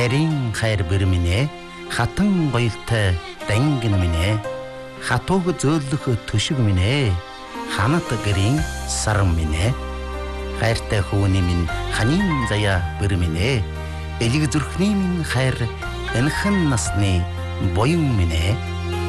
нарийн хайр бэрминэ хатан гоёлтой дангин минь хатууг зөөлөх төшиг минь ханат гэрийн сарн минь хайртай хүүний минь ханин заяа бэрминэ элэг зүрхний минь хайр энхэн насны боён минь